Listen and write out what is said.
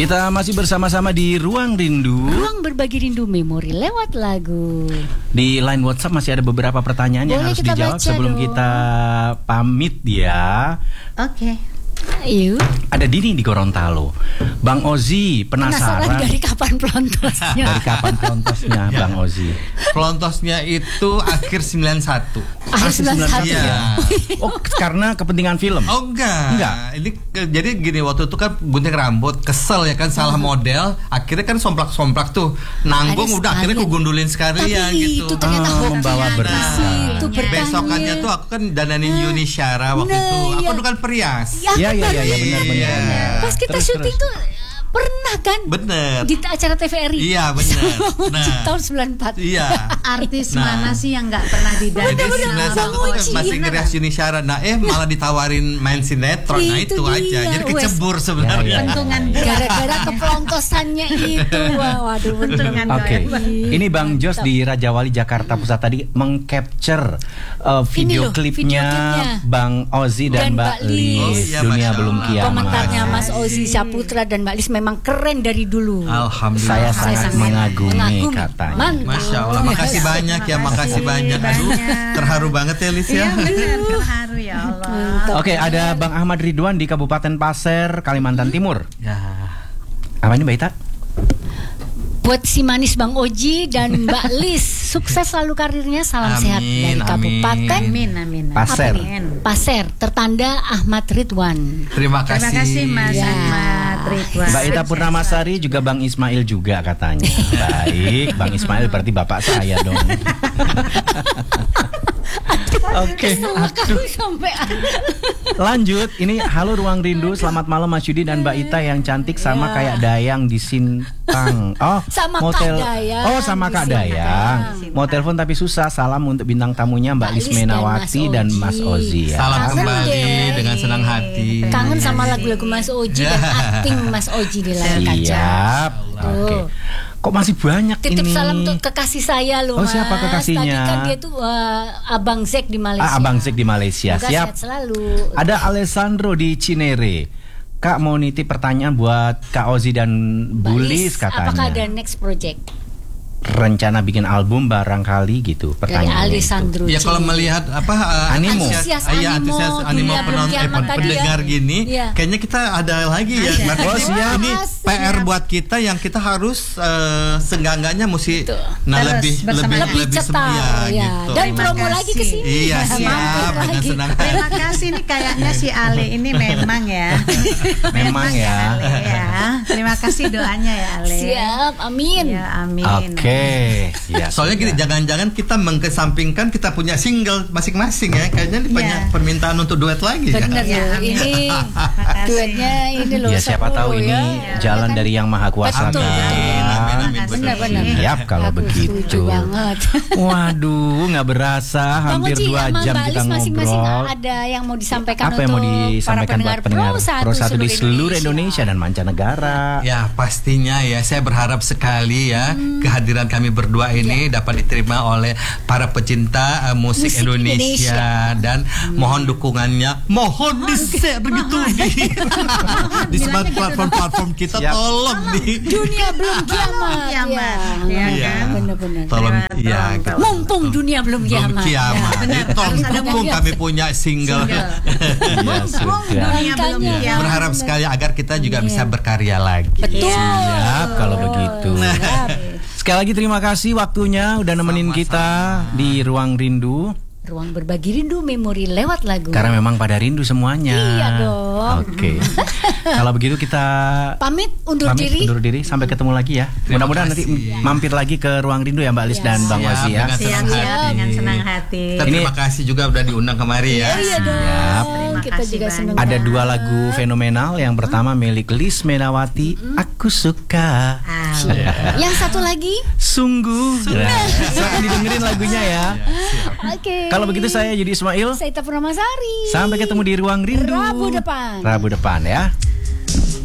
Kita masih bersama-sama di Ruang Rindu. Ruang berbagi rindu memori lewat lagu. Di line WhatsApp masih ada beberapa pertanyaan yang Boleh harus kita dijawab baca sebelum dong. kita pamit ya. Oke. Yuk. Ada Dini di Gorontalo. Bang Ozi Penasaran penasaran dari kapan pelontosnya? dari kapan pelontosnya Bang Ozi? Pelontosnya itu akhir 91. Akhir 91 Iya. ya. Oh, karena kepentingan film. Oh enggak. Ini jadi gini, waktu itu kan gunting rambut, kesel ya kan, salah model, akhirnya kan somplak-somplak tuh. Nanggung Ada udah akhirnya sekalian. aku gundulin sekalian Tapi gitu. itu ternyata membawa hoki. berkah. Itu berkahnya. Besokannya tuh aku kan dananin Yuni Syara waktu Nah, itu. Aku iya. tuh kan perias. Iya benar. Iya. Pas kita Terus, syuting tuh pernah kan? Bener. Di acara TVRI. Iya bener. Tahun 94. Iya. Artis Nah. mana sih yang nggak pernah Jadi didandanin Bang satu tuh Oji. masih ngerias Yuni Syara. Nah malah ditawarin main sinetron. Nah Itu itu aja. dia, Jadi kecebur sebenarnya. Ya, ya. Bentungan Gara-gara kepelontosannya itu. Waduh, bentungan Oke, goyang. ini Bang Jos di Raja Wali Jakarta Pusat tadi mengcapture video loh, klipnya video klipnya. Bang Ozi dan Dan Mbak Mbak Lis. Lis. Oh, iya, Dunia Masya belum Allah. kiamat. Komentarnya Mas Ozi Saputra dan Mbak Lis memang keren dari dulu. Alhamdulillah. Saya sangat mengagumi katanya. Mantap. Masya Allah, makasih banyak ya, makasih banyak. Aduh, terharu banget ya Lis ya. Iya benar, terharu ya Allah. Oke, ada Bang Ahmad Ridwan di Kabupaten Pasir, Kalimantan Timur. Ya. Apa ini Mbak Ita? Buat si manis Bang Oji dan Mbak Lis, sukses selalu karirnya. Salam Amin, sehat dari amin. Kabupaten Amin. Pasir. Pasir, tertanda Ahmad Ridwan. Terima kasih. Terima kasih Mas Ya. Ahmad Ridwan. Mbak Ita Purnamasari juga Bang Ismail juga katanya. Baik, Bang Ismail berarti bapak saya dong. Oke, Aduh, sampai lanjut. Ini halo Ruang Rindu, selamat malam Mas Yudi dan Mbak Ita yang cantik sama kayak Dayang di Sintang. Oh, Sama mau Kak tel- Dayang Oh, sama di Kak Sintang. Dayang. Mau telepon tapi susah. Salam untuk bintang tamunya Mbak Lis Menawati dan Mas Ozi ya. Salam Kangen kembali deh. dengan senang hati. kangen sama lagu-lagu Mas Oji dan akting Mas Oji di layar kaca. Siap. Oke. Kok masih banyak Titip ini? salam untuk kekasih saya loh Oh, Mas. siapa kekasihnya? Tadi kan dia tuh Abang Zek di Malaysia. Abang Zek di Malaysia. Semoga Siap. sehat selalu. Ada Alessandro di Cinere. Kak mau nitip pertanyaan buat Kak Ozi dan Mbak Bulis katanya. Apakah ada next project Rencana bikin album barangkali gitu dari pertanyaannya itu. Alessandro? Ya kalau melihat Animo. Antusias antusias animo dunia penonton kiamat tadi pendengar ya. gini, Iya. kayaknya kita ada lagi ya. Berarti Oh, siap. ini Siap. PR buat kita yang kita harus seenggak-enggaknya mesti Betul. Terus bersama lebih cetar ya, ya. gitu. Dan Terima promo kasih. lagi ke sini. Iya, Mampir siap dengan lagi. senang Terima kasih nih, kayaknya si Ale ini memang ya. Memang ya. Ale ya. Terima kasih doanya ya Ale. Siap, amin. Ya, amin. Oke. Ya, Soalnya gini, sudah. jangan-jangan kita mengkesampingkan kita punya single masing-masing ya. Kayaknya ini banyak permintaan untuk duet lagi ya. Bener Ya, loh, amin. ini Makasih. duetnya ini loh. Ya siapa seru tahu ini ya. jalan Ya kan? dari Yang Maha Kuasa. Betul, kan? Amin. Benar-benar. Siap kalau Aku begitu. setuju banget. Waduh, nggak berasa hampir Bang Oji, 2 sama jam Mbak kita Lis masing-masing ngobrol. ada yang mau disampaikan Apa yang mau untuk disampaikan para buat pendengar Pro 1 di seluruh Indonesia dan mancanegara? Ya pastinya ya, saya berharap sekali ya kehadiran kami berdua ini dapat diterima oleh para pecinta musik Musik Indonesia, dan mohon dukungannya, mohon di-share gitu di semua platform-platform kita. Siap. Tolong di Dunia belum kiamat. Kiamat, Ya, ya kan? Benar-benar. tolong Tolong, ya tolong, gitu. tolong. Mumpung dunia belum Belum kiamat. kiamat. benar. Jadi tolong Harus ada dukung yang kami punya single. Ya Dunia sudah. belum Makanya. kiamat. Berharap sekali agar kita juga bisa berkarya lagi. Betul. Siap kalau begitu. Siap. Sekali lagi terima kasih waktunya udah nemenin kita di Ruang Rindu. Ruang berbagi rindu memori lewat lagu. Karena memang pada rindu semuanya. Iya dong. Oke. Kalau begitu kita Pamit undur pamit diri. undur diri. Sampai ketemu lagi ya. Terima Mudah-mudahan nanti kasih. mampir lagi ke Ruang Rindu ya Mbak Lis Ya. dan Bang Siap, Ozi ya. dengan senang Siap, hati. dengan senang hati. Dan Ini- terima kasih juga udah diundang kemari ya. Iya dong. Siap. Terima Kita kasih juga banyak. senang. Ada 2 lagu fenomenal. Yang pertama milik Lis Menawati, Aku Suka. Yang satu lagi. Sungguh. Nah, silahkan didengerin lagunya ya. Oke. Kalau begitu saya Yudi Ismail. Saya Ita Purnamasari. Sampai ketemu di Ruang Rindu Rabu depan. Rabu depan ya.